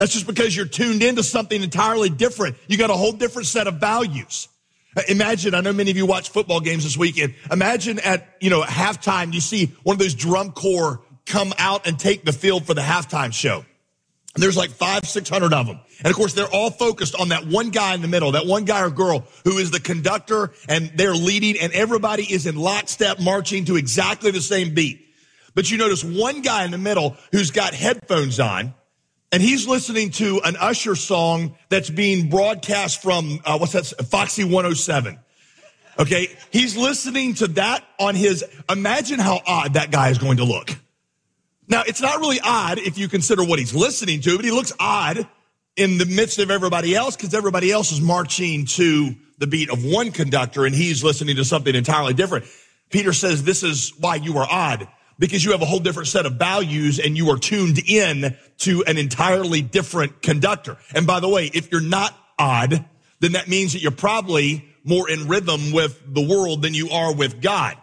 That's just because you're tuned into something entirely different. You got a whole different set of values. Imagine, I know many of you watch football games this weekend. Imagine at halftime, you see one of those drum corps come out and take the field for the halftime show. And there's like 500-600 of them. And of course, they're all focused on that one guy in the middle, that one guy or girl who is the conductor, and they're leading, and everybody is in lockstep marching to exactly the same beat. But you notice one guy in the middle who's got headphones on, and he's listening to an Usher song that's being broadcast from, Foxy 107. Okay, he's listening to that on his, imagine how odd that guy is going to look. Now, it's not really odd if you consider what he's listening to, but he looks odd in the midst of everybody else because everybody else is marching to the beat of one conductor and he's listening to something entirely different. Peter says this is why you are odd, because you have a whole different set of values and you are tuned in to an entirely different conductor. And by the way, if you're not odd, then that means that you're probably more in rhythm with the world than you are with God.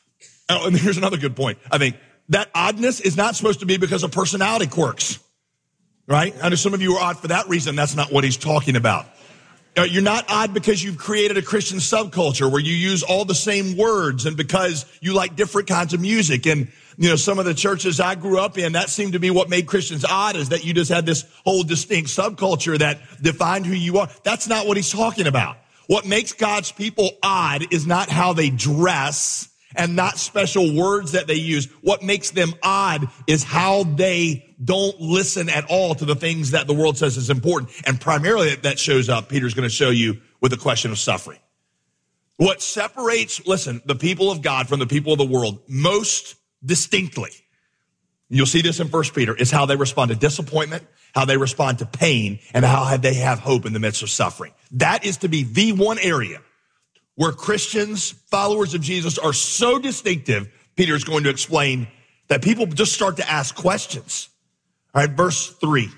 Oh, and here's another good point. I think that oddness is not supposed to be because of personality quirks, right? I know some of you are odd for that reason. That's not what he's talking about. You're not odd because you've created a Christian subculture where you use all the same words and because you like different kinds of music. And, some of the churches I grew up in, that seemed to be what made Christians odd, is that you just had this whole distinct subculture that defined who you are. That's not what he's talking about. What makes God's people odd is not how they dress and not special words that they use. What makes them odd is how they don't listen at all to the things that the world says is important. And primarily that shows up, Peter's going to show you, with the question of suffering. What separates, the people of God from the people of the world most distinctly, you'll see this in 1 Peter, is how they respond to disappointment, how they respond to pain, and how they have hope in the midst of suffering. That is to be the one area where Christians, followers of Jesus, are so distinctive, Peter is going to explain, that people just start to ask questions. All right, verse 3.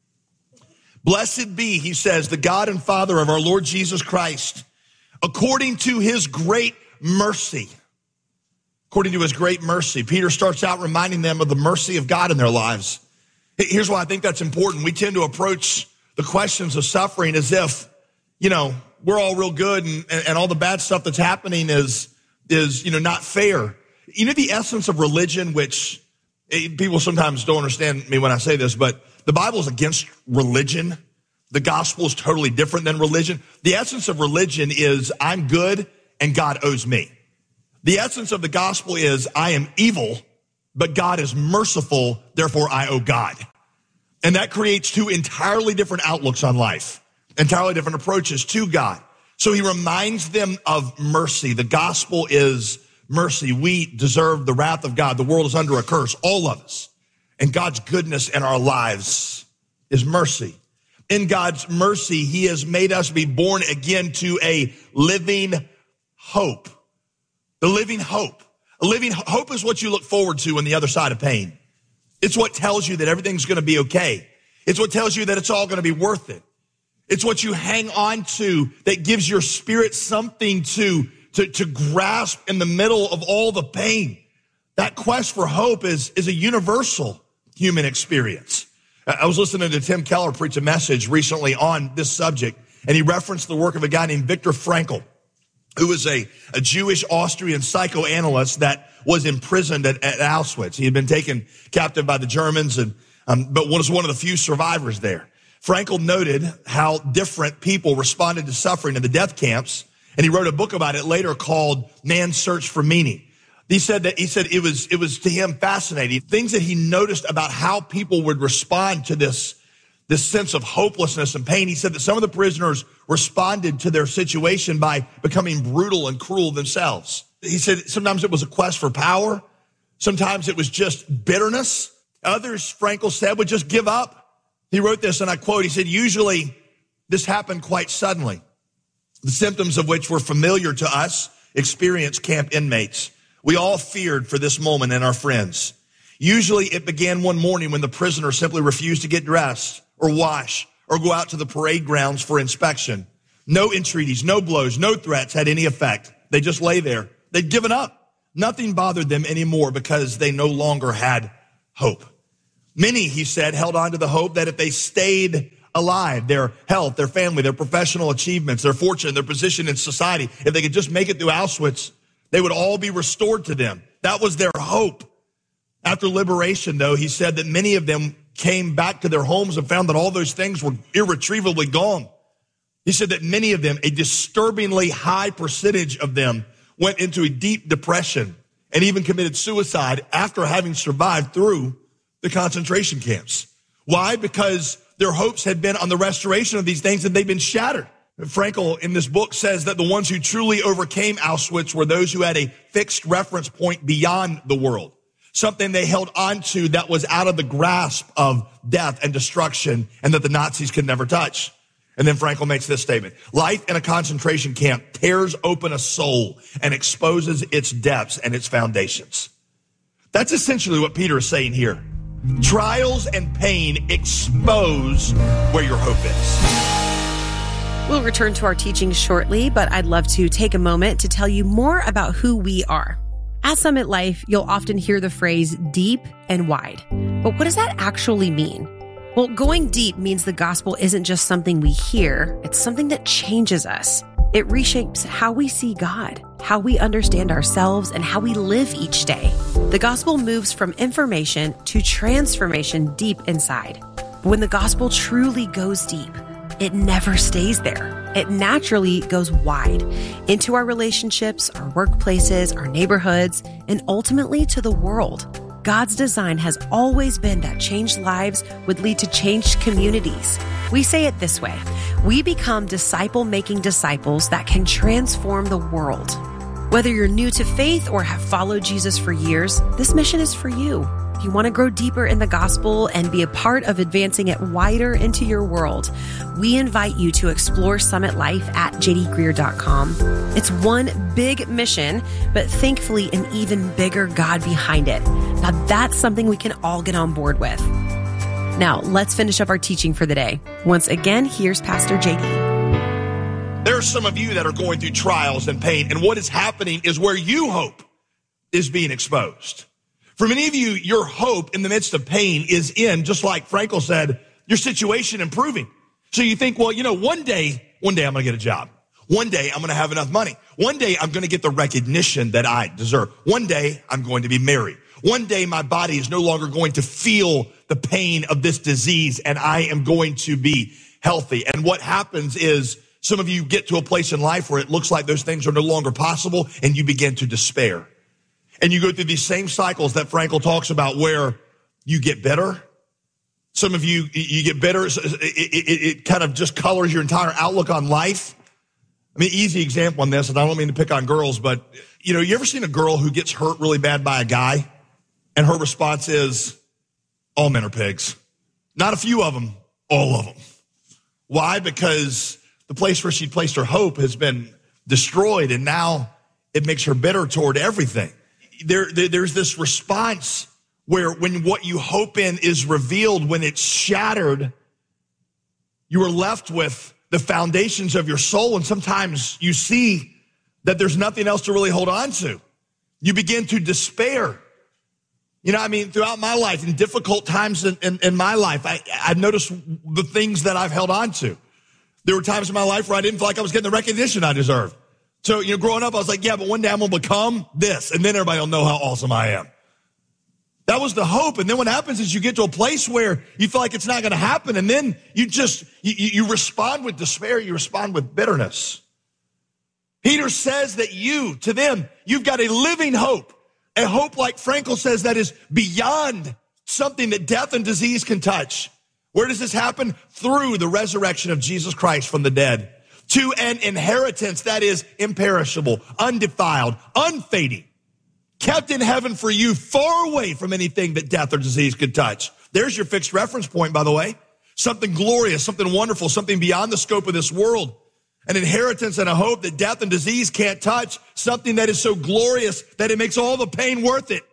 Blessed be, he says, the God and Father of our Lord Jesus Christ, according to his great mercy. According to his great mercy. Peter starts out reminding them of the mercy of God in their lives. Here's why I think that's important. We tend to approach the questions of suffering as if, we're all real good and all the bad stuff that's happening is not fair. The essence of religion, which people sometimes don't understand me when I say this, but the Bible is against religion. The gospel is totally different than religion. The essence of religion is I'm good and God owes me. The essence of the gospel is I am evil, but God is merciful, therefore I owe God. And that creates two entirely different outlooks on life, entirely different approaches to God. So he reminds them of mercy. The gospel is mercy. We deserve the wrath of God. The world is under a curse, all of us. And God's goodness in our lives is mercy. In God's mercy, he has made us be born again to a living hope. The living hope. A living hope is what you look forward to on the other side of pain. It's what tells you that everything's going to be okay. It's what tells you that it's all going to be worth it. It's what you hang on to that gives your spirit something to grasp in the middle of all the pain. That quest for hope is a universal human experience. I was listening to Tim Keller preach a message recently on this subject, and he referenced the work of a guy named Viktor Frankl, who was a Jewish Austrian psychoanalyst that was imprisoned at Auschwitz. He had been taken captive by the Germans, but was one of the few survivors there. Frankl noted how different people responded to suffering in the death camps, and he wrote a book about it later called Man's Search for Meaning. He said it was to him fascinating. Things that he noticed about how people would respond to this sense of hopelessness and pain. He said that some of the prisoners responded to their situation by becoming brutal and cruel themselves. He said sometimes it was a quest for power. Sometimes it was just bitterness. Others, Frankl said, would just give up. He wrote this, and I quote, he said, usually this happened quite suddenly, the symptoms of which were familiar to us, experienced camp inmates. We all feared for this moment and our friends. Usually it began one morning when the prisoner simply refused to get dressed or wash or go out to the parade grounds for inspection. No entreaties, no blows, no threats had any effect. They just lay there. They'd given up. Nothing bothered them anymore because they no longer had hope. Many, he said, held on to the hope that if they stayed alive, their health, their family, their professional achievements, their fortune, their position in society, if they could just make it through Auschwitz, they would all be restored to them. That was their hope. After liberation, though, he said that many of them came back to their homes and found that all those things were irretrievably gone. He said that many of them, a disturbingly high percentage of them, went into a deep depression and even committed suicide after having survived through the concentration camps. Why? Because their hopes had been on the restoration of these things and they've been shattered. Frankl in this book says that the ones who truly overcame Auschwitz were those who had a fixed reference point beyond the world, something they held on to that was out of the grasp of death and destruction and that the Nazis could never touch. And then Frankl makes this statement: life in a concentration camp tears open a soul and exposes its depths and its foundations. That's essentially what Peter is saying here. Trials and pain expose where your hope is. We'll return to our teaching shortly, but I'd love to take a moment to tell you more about who we are. At Summit Life, you'll often hear the phrase deep and wide. But what does that actually mean? Well, going deep means the gospel isn't just something we hear, it's something that changes us. It reshapes how we see God, how we understand ourselves, and how we live each day. The gospel moves from information to transformation deep inside. But when the gospel truly goes deep, it never stays there. It naturally goes wide into our relationships, our workplaces, our neighborhoods, and ultimately to the world. God's design has always been that changed lives would lead to changed communities. We say it this way: we become disciple-making disciples that can transform the world. Whether you're new to faith or have followed Jesus for years, this mission is for you. If you want to grow deeper in the gospel and be a part of advancing it wider into your world, we invite you to explore Summit Life at jdgreear.com. It's one big mission, but thankfully an even bigger God behind it. Now that's something we can all get on board with. Now let's finish up our teaching for the day. Once again, here's Pastor JD. There are some of you that are going through trials and pain, and what is happening is where you hope is being exposed. For many of you, your hope in the midst of pain is in, just like Frankl said, your situation improving. So you think, well, one day I'm going to get a job. One day I'm going to have enough money. One day I'm going to get the recognition that I deserve. One day I'm going to be married. One day my body is no longer going to feel the pain of this disease and I am going to be healthy. And what happens is some of you get to a place in life where it looks like those things are no longer possible and you begin to despair. And you go through these same cycles that Frankl talks about where you get bitter. Some of you get bitter. It kind of just colors your entire outlook on life. I mean, easy example on this, and I don't mean to pick on girls, but you ever seen a girl who gets hurt really bad by a guy and her response is, all men are pigs. Not a few of them, all of them. Why? Because the place where she placed her hope has been destroyed and now it makes her bitter toward everything. There's this response where when what you hope in is revealed, when it's shattered, you are left with the foundations of your soul. And sometimes you see that there's nothing else to really hold on to. You begin to despair. Throughout my life, in difficult times in my life, I've noticed the things that I've held on to. There were times in my life where I didn't feel like I was getting the recognition I deserved. So, growing up, I was like, yeah, but one day I'm going to become this, and then everybody will know how awesome I am. That was the hope. And then what happens is you get to a place where you feel like it's not going to happen, and then you respond with despair, you respond with bitterness. Peter says that you've got a living hope, a hope like Frankl says that is beyond something that death and disease can touch. Where does this happen? Through the resurrection of Jesus Christ from the dead. To an inheritance that is imperishable, undefiled, unfading, kept in heaven for you, far away from anything that death or disease could touch. There's your fixed reference point, by the way. Something glorious, something wonderful, something beyond the scope of this world. An inheritance and a hope that death and disease can't touch. Something that is so glorious that it makes all the pain worth it.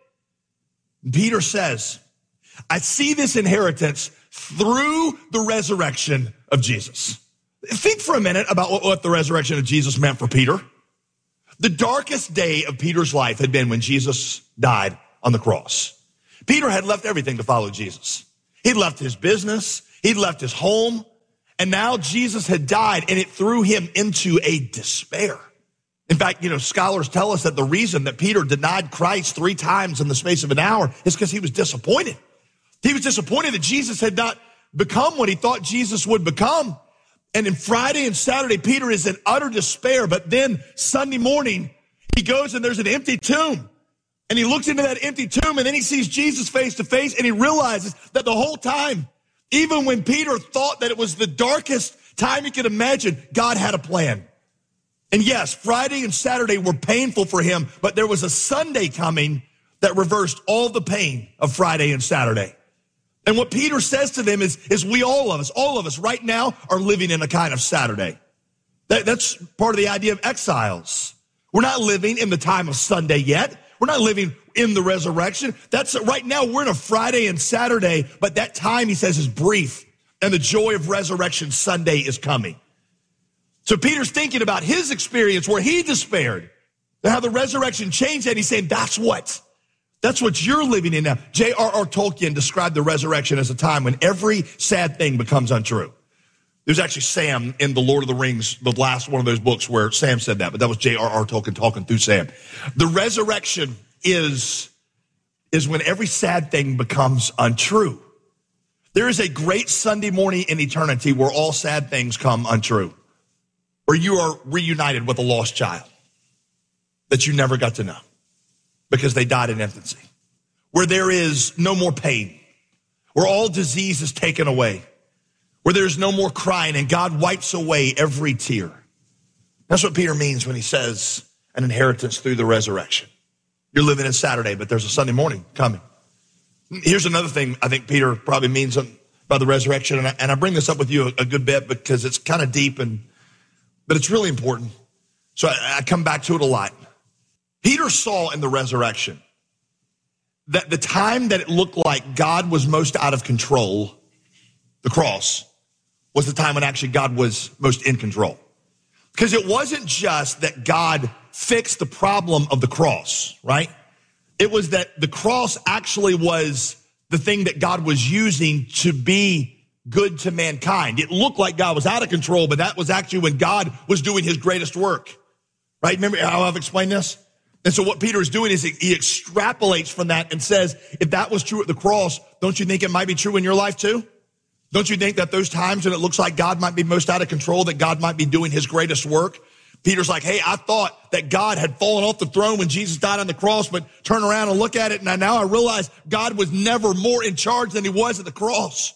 Peter says, I see this inheritance through the resurrection of Jesus. Think for a minute about what the resurrection of Jesus meant for Peter. The darkest day of Peter's life had been when Jesus died on the cross. Peter had left everything to follow Jesus. He'd left his business. He'd left his home. And now Jesus had died, and it threw him into a despair. In fact, scholars tell us that the reason that Peter denied Christ 3 times in the space of an hour is because he was disappointed. He was disappointed that Jesus had not become what he thought Jesus would become. And then Friday and Saturday, Peter is in utter despair. But then Sunday morning, he goes and there's an empty tomb. And he looks into that empty tomb, and then he sees Jesus face to face, and he realizes that the whole time, even when Peter thought that it was the darkest time he could imagine, God had a plan. And yes, Friday and Saturday were painful for him, but there was a Sunday coming that reversed all the pain of Friday and Saturday. And what Peter says to them is we all of us right now are living in a kind of Saturday. That's part of the idea of exiles. We're not living in the time of Sunday yet. We're not living in the resurrection. That's right now we're in a Friday and Saturday, but that time, he says, is brief. And the joy of resurrection Sunday is coming. So Peter's thinking about his experience where he despaired, and how the resurrection changed that. He's saying, that's what you're living in now. J.R.R. Tolkien described the resurrection as a time when every sad thing becomes untrue. There's actually Sam in The Lord of the Rings, the last one of those books where Sam said that, but that was J.R.R. Tolkien talking through Sam. The resurrection is when every sad thing becomes untrue. There is a great Sunday morning in eternity where all sad things come untrue, where you are reunited with a lost child that you never got to know because they died in infancy, where there is no more pain, where all disease is taken away, where there's no more crying and God wipes away every tear. That's what Peter means when he says an inheritance through the resurrection. You're living in Saturday, but there's a Sunday morning coming. Here's another thing I think Peter probably means by the resurrection, and I bring this up with you a good bit because it's kind of deep, but it's really important. So I come back to it a lot. Peter saw in the resurrection that the time that it looked like God was most out of control, the cross, was the time when actually God was most in control. Because it wasn't just that God fixed the problem of the cross, right? It was that the cross actually was the thing that God was using to be good to mankind. It looked like God was out of control, but that was actually when God was doing his greatest work, right? Remember how I've explained this? And so what Peter is doing is he extrapolates from that and says, if that was true at the cross, don't you think it might be true in your life too? Don't you think that those times when it looks like God might be most out of control, that God might be doing his greatest work? Peter's like, hey, I thought that God had fallen off the throne when Jesus died on the cross, but turn around and look at it, and now I realize God was never more in charge than he was at the cross.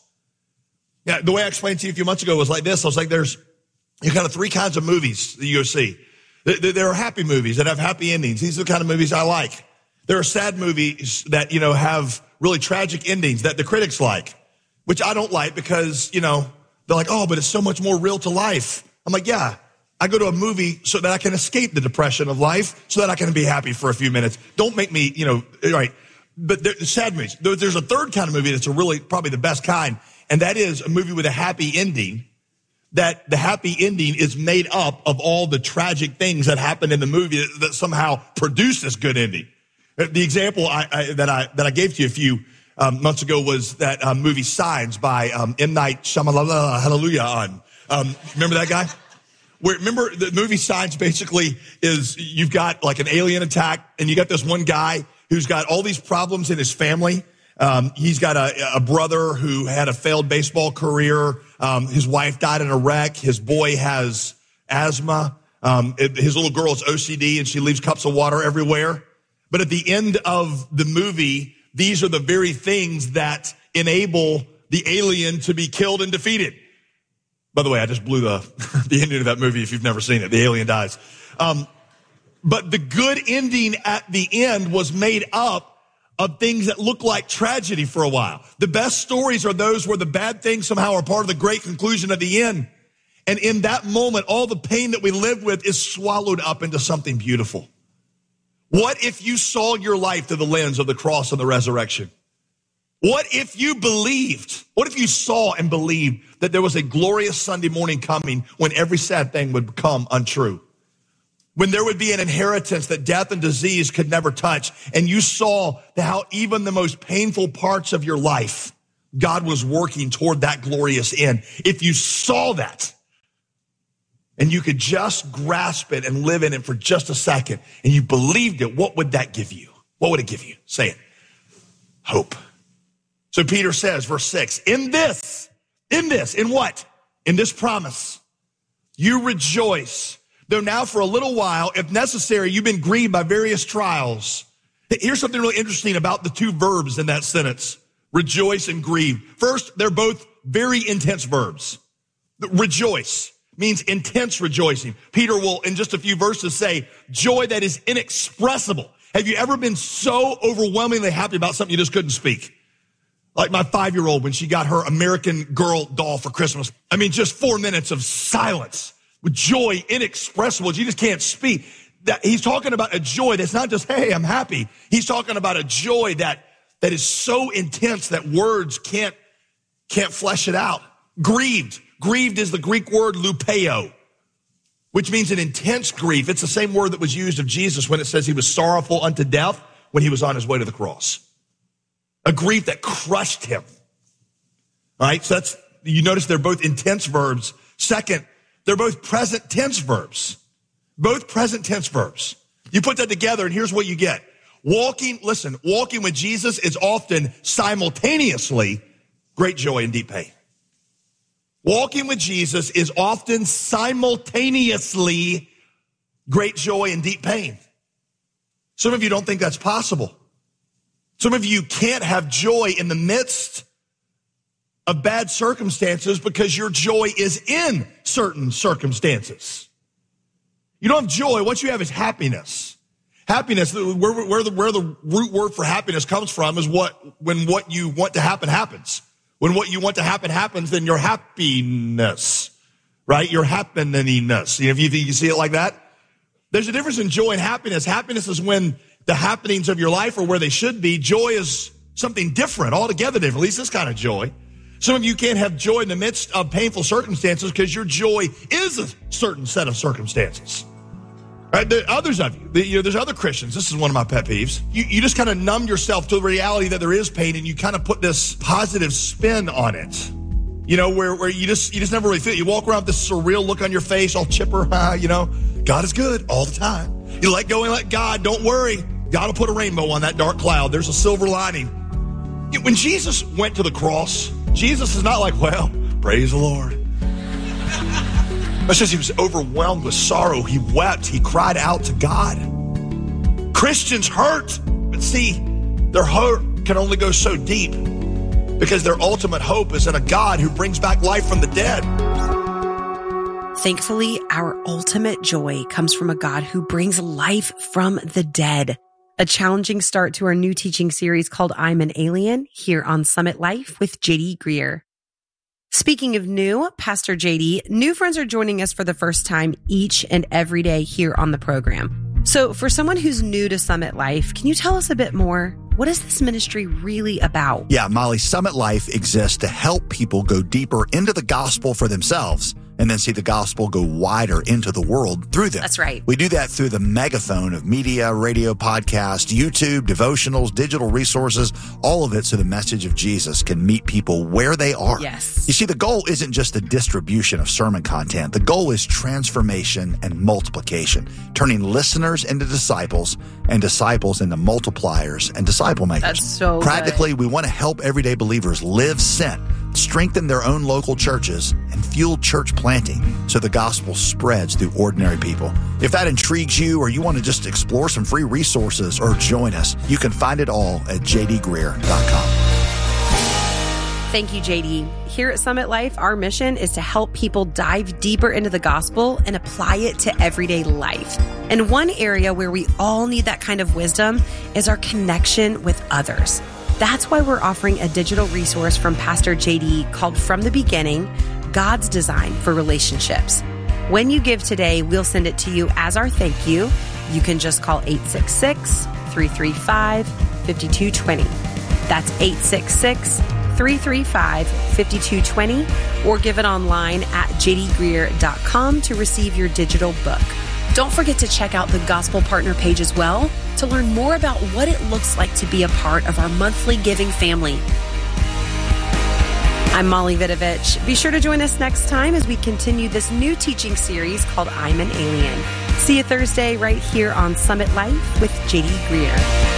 Yeah, the way I explained to you a few months ago was like this. I was like, there's kind of 3 kinds of movies that you go see. There are happy movies that have happy endings. These are the kind of movies I like. There are sad movies that, have really tragic endings that the critics like, which I don't like because, they're like, oh, but it's so much more real to life. I'm like, yeah, I go to a movie so that I can escape the depression of life, so that I can be happy for a few minutes. Don't make me, right. But the sad movies. There's a third kind of movie that's probably the best kind, and that is a movie with a happy ending, that the happy ending is made up of all the tragic things that happened in the movie that somehow produce this good ending. The example that I gave to you a few months ago was that movie Signs by M. Night Shyamalan. Hallelujah. Remember that guy? Remember the movie Signs basically is you've got like an alien attack, and you got this one guy who's got all these problems in his family. He's got a brother who had a failed baseball career. His wife died in a wreck. His boy has asthma. His little girl has OCD, and she leaves cups of water everywhere. But at the end of the movie, these are the very things that enable the alien to be killed and defeated. By the way, I just blew the ending of that movie if you've never seen it. The alien dies. But the good ending at the end was made up of things that look like tragedy for a while. The best stories are those where the bad things somehow are part of the great conclusion of the end. And in that moment, all the pain that we live with is swallowed up into something beautiful. What if you saw your life through the lens of the cross and the resurrection? What if you believed? What if you saw and believed that there was a glorious Sunday morning coming when every sad thing would become untrue? When there would be an inheritance that death and disease could never touch, and you saw how even the most painful parts of your life God was working toward that glorious end. If you saw that and you could just grasp it and live in it for just a second and you believed it, what would that give you? What would it give you? Say it. Hope. So Peter says, verse 6, in what? In this promise, you rejoice, though now for a little while, if necessary, you've been grieved by various trials. Here's something really interesting about the two verbs in that sentence, rejoice and grieve. First, they're both very intense verbs. Rejoice means intense rejoicing. Peter will, in just a few verses, say joy that is inexpressible. Have you ever been so overwhelmingly happy about something you just couldn't speak? Like my 5-year-old when she got her American Girl doll for Christmas. I mean, just 4 minutes of silence with joy inexpressible. You just can't speak. He's talking about a joy that's not just, hey, I'm happy. He's talking about a joy that is so intense that words can't flesh it out. Grieved. Grieved is the Greek word lupeo, which means an intense grief. It's the same word that was used of Jesus when it says he was sorrowful unto death when he was on his way to the cross. A grief that crushed him. All right, so you notice they're both intense verbs. Second, they're both present tense verbs. Both present tense verbs. You put that together and here's what you get. Walking with Jesus is often simultaneously great joy and deep pain. Walking with Jesus is often simultaneously great joy and deep pain. Some of you don't think that's possible. Some of you can't have joy in the midst of bad circumstances because your joy is in certain circumstances. You don't have joy. What you have is happiness. Happiness, where the root word for happiness comes from is when what you want to happen happens. When what you want to happen happens, then your happiness, right? Your happeningness. If you see it like that, there's a difference in joy and happiness. Happiness is when the happenings of your life are where they should be. Joy is something different, altogether different, at least this kind of joy. Some of you can't have joy in the midst of painful circumstances because your joy is a certain set of circumstances. Right? There are others of you, there's other Christians. This is one of my pet peeves. You just kind of numb yourself to the reality that there is pain and you kind of put this positive spin on it. Where you just never really feel it. You walk around with this surreal look on your face, all chipper, God is good all the time. You let go and let God, don't worry. God will put a rainbow on that dark cloud. There's a silver lining. When Jesus went to the cross, Jesus is not like, well, praise the Lord. It says he was overwhelmed with sorrow. He wept. He cried out to God. Christians hurt, but see, their hurt can only go so deep because their ultimate hope is in a God who brings back life from the dead. Thankfully, our ultimate joy comes from a God who brings life from the dead. A challenging start to our new teaching series called I'm an Alien here on Summit Life with JD Greer. Speaking of new, Pastor JD, new friends are joining us for the first time each and every day here on the program. So for someone who's new to Summit Life, can you tell us a bit more? What is this ministry really about? Yeah, Molly, Summit Life exists to help people go deeper into the gospel for themselves and then see the gospel go wider into the world through them. That's right. We do that through the megaphone of media, radio, podcast, YouTube, devotionals, digital resources, all of it so the message of Jesus can meet people where they are. Yes. You see, the goal isn't just the distribution of sermon content. The goal is transformation and multiplication, turning listeners into disciples and disciples into multipliers and disciple makers. That's so Practically, good. We want to help everyday believers live sent, strengthen their own local churches, and fuel church planting so the gospel spreads through ordinary people. If that intrigues you or you want to just explore some free resources or join us, you can find it all at jdgreer.com. Thank you, JD. Here at Summit Life, our mission is to help people dive deeper into the gospel and apply it to everyday life. And one area where we all need that kind of wisdom is our connection with others. That's why we're offering a digital resource from Pastor JD called From the Beginning, God's Design for Relationships. When you give today, we'll send it to you as our thank you. You can just call 866-335-5220. That's 866-335-5220, or give it online at jdgreer.com to receive your digital book. Don't forget to check out the Gospel Partner page as well to learn more about what it looks like to be a part of our monthly giving family. I'm Molly Vidovich. Be sure to join us next time as we continue this new teaching series called I'm an Alien. See you Thursday right here on Summit Life with J.D. Greer.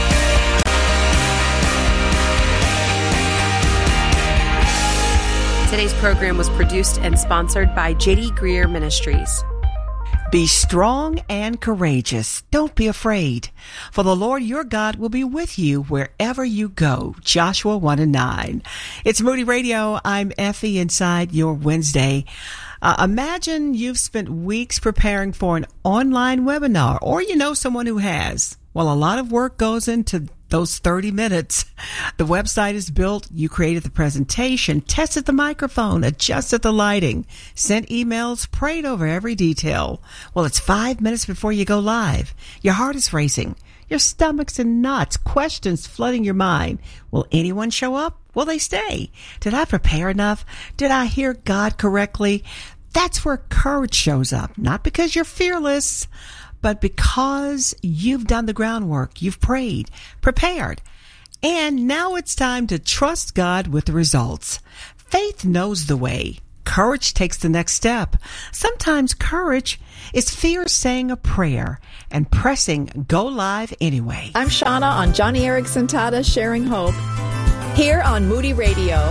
Today's program was produced and sponsored by J.D. Greer Ministries. Be strong and courageous. Don't be afraid, for the Lord your God will be with you wherever you go. Joshua 1:9. It's Moody Radio. I'm Effie inside your Wednesday. Imagine you've spent weeks preparing for an online webinar, or you know someone who has. Well, a lot of work goes into those 30 minutes. The website is built, you created the presentation, tested the microphone, adjusted the lighting, sent emails, prayed over every detail. Well, it's 5 minutes before you go live. Your heart is racing. Your stomach's in knots, questions flooding your mind. Will anyone show up? Will they stay? Did I prepare enough? Did I hear God correctly? That's where courage shows up, not because you're fearless, but because you've done the groundwork, you've prayed, prepared, and now it's time to trust God with the results. Faith knows the way. Courage takes the next step. Sometimes courage is fear saying a prayer and pressing go live anyway. I'm Shauna on Johnny Erickson Tata Sharing Hope here on Moody Radio.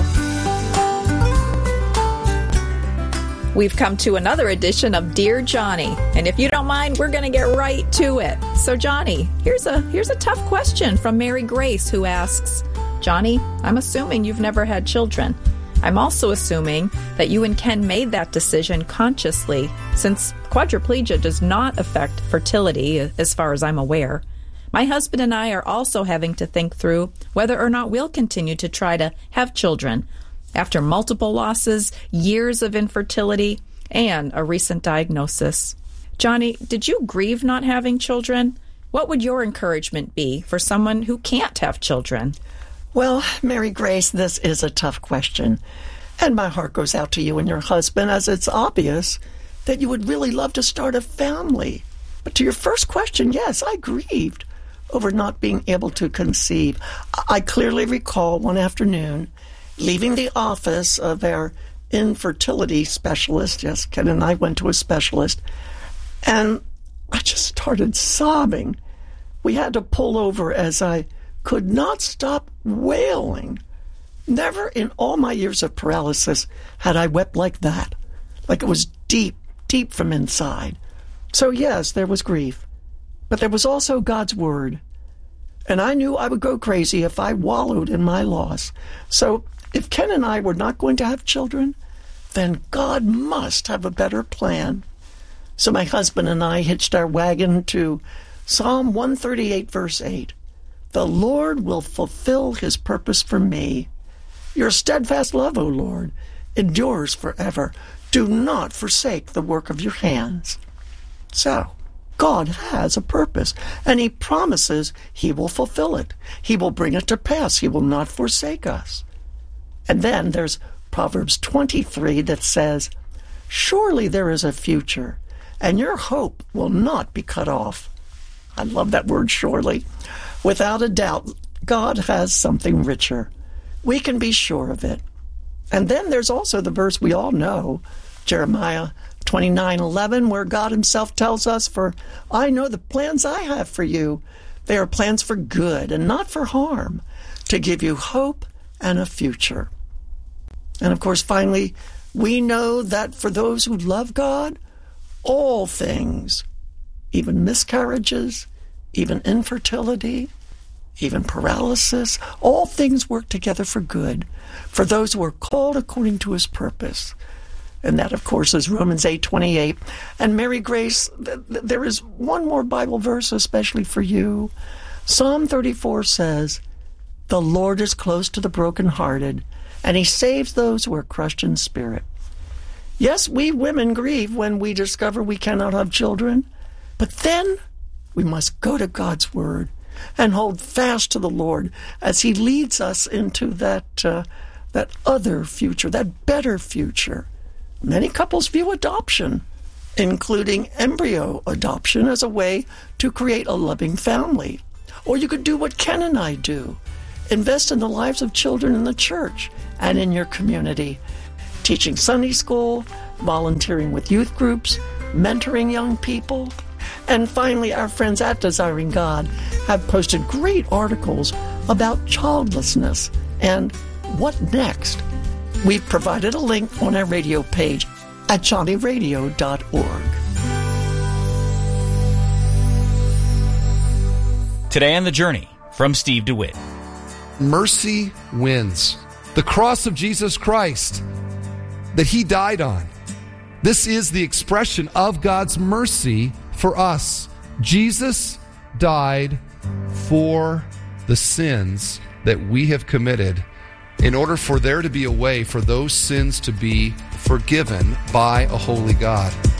We've come to another edition of Dear Johnny, and if you don't mind, we're going to get right to it. So, Johnny, here's a tough question from Mary Grace, who asks, Johnny, I'm assuming you've never had children. I'm also assuming that you and Ken made that decision consciously, since quadriplegia does not affect fertility, as far as I'm aware. My husband and I are also having to think through whether or not we'll continue to try to have children after multiple losses, years of infertility, and a recent diagnosis. Johnny, did you grieve not having children? What would your encouragement be for someone who can't have children? Well, Mary Grace, this is a tough question. And my heart goes out to you and your husband, as it's obvious that you would really love to start a family. But to your first question, yes, I grieved over not being able to conceive. I clearly recall one afternoon leaving the office of our infertility specialist. Yes, Ken and I went to a specialist, and I just started sobbing. We had to pull over as I could not stop wailing. Never in all my years of paralysis had I wept like that, like it was deep, deep from inside. So yes, there was grief, but there was also God's word. And I knew I would go crazy if I wallowed in my loss. So if Ken and I were not going to have children, then God must have a better plan. So my husband and I hitched our wagon to Psalm 138, verse 8. The Lord will fulfill his purpose for me. Your steadfast love, O Lord, endures forever. Do not forsake the work of your hands. So, God has a purpose, and he promises he will fulfill it. He will bring it to pass. He will not forsake us. And then there's Proverbs 23 that says, surely there is a future, and your hope will not be cut off. I love that word, surely. Without a doubt, God has something richer. We can be sure of it. And then there's also the verse we all know, Jeremiah 29:11, where God himself tells us, for I know the plans I have for you. They are plans for good and not for harm, to give you hope and a future. And of course, finally, we know that for those who love God, all things, even miscarriages, even infertility, even paralysis, all things work together for good, for those who are called according to his purpose. And that, of course, is Romans 8:28. And Mary Grace, there is one more Bible verse especially for you. Psalm 34 says, the Lord is close to the brokenhearted, and he saves those who are crushed in spirit. Yes, we women grieve when we discover we cannot have children, but then we must go to God's word and hold fast to the Lord as he leads us into that other future, that better future. Many couples view adoption, including embryo adoption, as a way to create a loving family. Or you could do what Ken and I do. invest in the lives of children in the church and in your community, teaching Sunday school, volunteering with youth groups, mentoring young people. And finally, our friends at Desiring God have posted great articles about childlessness and what next. We've provided a link on our radio page at johnnyradio.org. Today on The Journey, from Steve DeWitt. Mercy wins. The cross of Jesus Christ that he died on. This is the expression of God's mercy for us. Jesus died for the sins that we have committed in order for there to be a way for those sins to be forgiven by a holy God.